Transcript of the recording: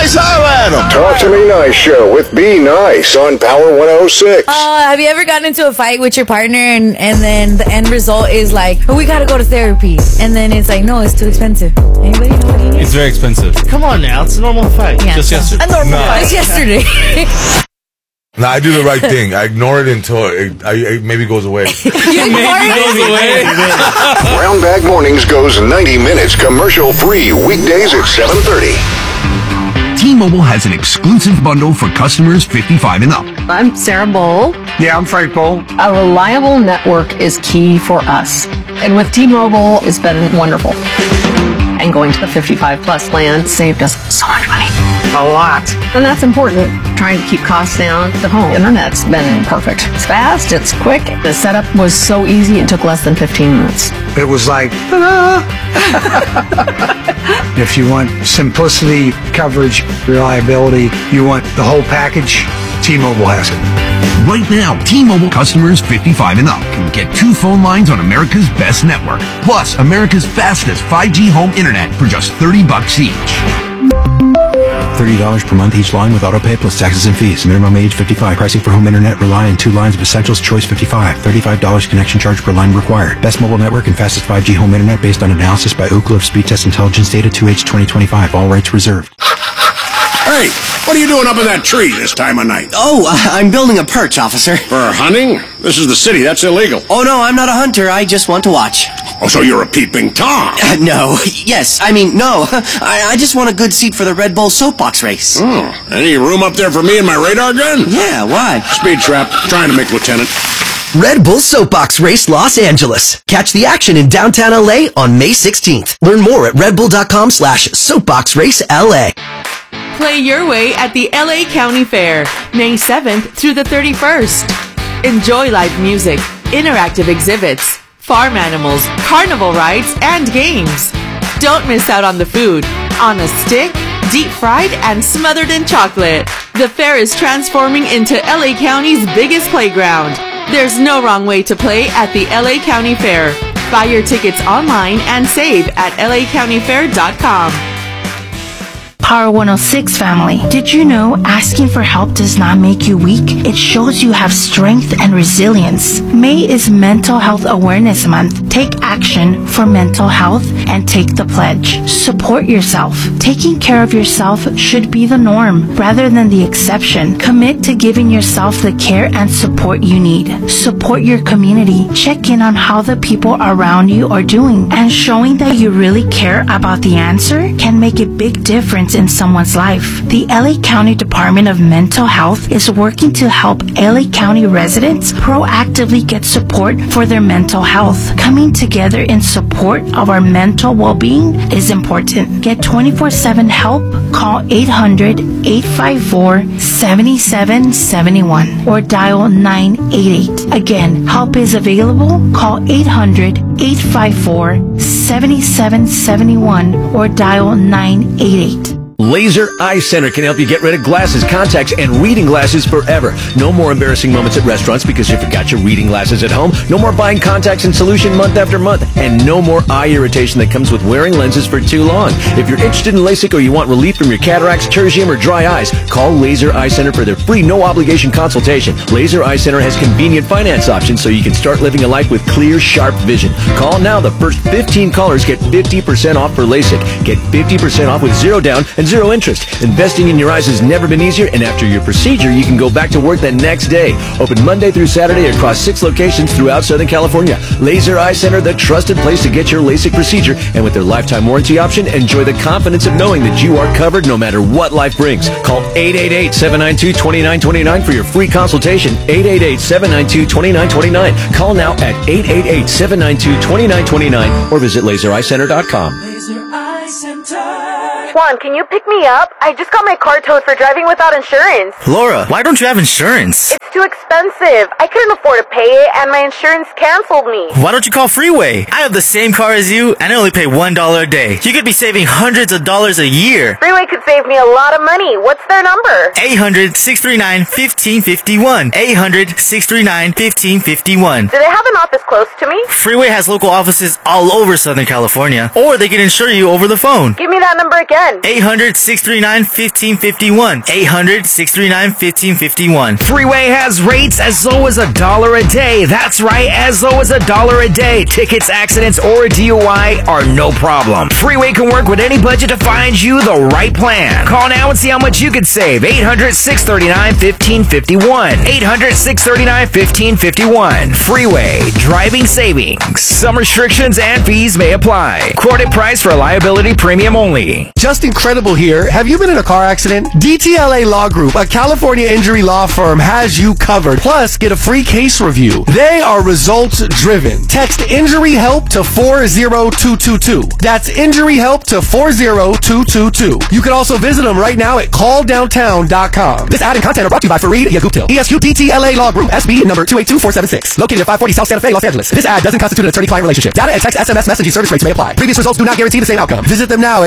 nice, holler at him. Talk to Me Nice show with Be Nice on Power 106. Have you ever gotten into a fight with your partner and then the end result is like, oh, we gotta go to therapy, and then it's like, no, it's too expensive. Anybody know what you need? It's very expensive. Come on now, it's a normal fight. Yeah, Just yesterday. A normal fight. It's yesterday. No, I do the right thing. I ignore it until it maybe goes away. Brown Bag Mornings goes 90 minutes commercial-free weekdays at 7:30. T-Mobile has an exclusive bundle for customers 55 and up. I'm Sarah Bowl. Yeah, I'm Frank Bowl. A reliable network is key for us. And with T-Mobile, it's been wonderful. And going to the 55 plus plan saved us so much money. A lot. And that's important. Trying to keep costs down. The home internet's been perfect. It's fast, it's quick. The setup was so easy, it took less than 15 minutes. It was like, ta-da! If you want simplicity, coverage, reliability, you want the whole package, T-Mobile has it. Right now, T-Mobile customers 55 and up can get 2 phone lines on America's best network, plus America's fastest 5G home internet for just $30 each. $30 per month each line with auto pay plus taxes and fees. Minimum age 55. Pricing for home internet rely on 2 lines of Essentials Choice 55. $35 connection charge per line required. Best mobile network and fastest 5G home internet based on analysis by Ookla of Speed Test Intelligence Data 2H 2025. All rights reserved. Hey, what are you doing up in that tree this time of night? Oh, I'm building a perch, officer. For hunting? This is the city. That's illegal. Oh, no, I'm not a hunter. I just want to watch. Oh, so you're a peeping Tom? No. Yes. I mean, no. I just want a good seat for the Red Bull soapbox race. Oh, any room up there for me and my radar gun? Yeah, why? Speed trap. Trying to make lieutenant. Red Bull Soapbox Race Los Angeles. Catch the action in downtown LA on May 16th. Learn more at redbull.com/soapboxraceLA. Play your way at the LA County Fair, May 7th through the 31st. Enjoy live music, interactive exhibits, farm animals, carnival rides, and games. Don't miss out on the food. On a stick, deep fried, and smothered in chocolate. The fair is transforming into LA County's biggest playground. There's no wrong way to play at the LA County Fair. Buy your tickets online and save at lacountyfair.com. Power 106 family. Did you know asking for help does not make you weak? It shows you have strength and resilience. May is Mental Health Awareness Month. Take action for mental health and take the pledge. Support yourself. Taking care of yourself should be the norm rather than the exception. Commit to giving yourself the care and support you need. Support your community. Check in on how the people around you are doing. And showing that you really care about the answer can make a big difference in someone's life. The LA County Department of Mental Health is working to help LA County residents proactively get support for their mental health. Coming together in support of our mental well-being is important. Get 24/7 help. Call 800-854-7771 or dial 988. Again, help is available. Call 800-854-7771 or dial 988. Laser Eye Center can help you get rid of glasses, contacts, and reading glasses forever. No more embarrassing moments at restaurants because you forgot your reading glasses at home. No more buying contacts and solution month after month. And no more eye irritation that comes with wearing lenses for too long. If you're interested in LASIK or you want relief from your cataracts, tertium, or dry eyes, call Laser Eye Center for their free, no-obligation consultation. Laser Eye Center has convenient finance options so you can start living a life with clear, sharp vision. Call now. The first 15 callers get 50% off for LASIK. Get 50% off with zero down and zero interest. Investing in your eyes has never been easier, and after your procedure, you can go back to work the next day. Open Monday through Saturday across 6 locations throughout Southern California. Laser Eye Center, the trusted place to get your LASIK procedure, and with their lifetime warranty option, enjoy the confidence of knowing that you are covered no matter what life brings. Call 888-792-2929 for your free consultation. 888-792-2929. Call now at 888-792-2929 or visit lasereyecenter.com. Laser Eye Center. Juan, can you pick me up? I just got my car towed for driving without insurance. Laura, why don't you have insurance? It's too expensive. I couldn't afford to pay it, and my insurance canceled me. Why don't you call Freeway? I have the same car as you, and I only pay $1 a day. You could be saving hundreds of dollars a year. Freeway could save me a lot of money. What's their number? 800-639-1551. 800-639-1551. Do they have an office close to me? Freeway has local offices all over Southern California, or they can insure you over the phone. Give me that number again. again. 800-639-1551. 800-639-1551. Freeway has rates as low as $1 a day. That's right, as low as $1 a day. Tickets, accidents, or DUI are no problem. Freeway can work with any budget to find you the right plan. Call now and see how much you could save. 800-639-1551. 800-639-1551. Freeway. Driving savings. Some restrictions and fees may apply. Quoted price for liability premium only. Just Incredible here. Have you been in a car accident? DTLA Law Group, a California injury law firm, has you covered. Plus, get a free case review. They are results driven. Text injury help to 40222. That's injury help to 40222. You can also visit them right now at calldowntown.com. This ad and content are brought to you by Fareed Yaguptil, ESQ DTLA Law Group, SB number 282476, located at 540 South Santa Fe, Los Angeles. This ad doesn't constitute an attorney-client relationship. Data and text SMS messaging service rates may apply. Previous results do not guarantee the same outcome. Visit them now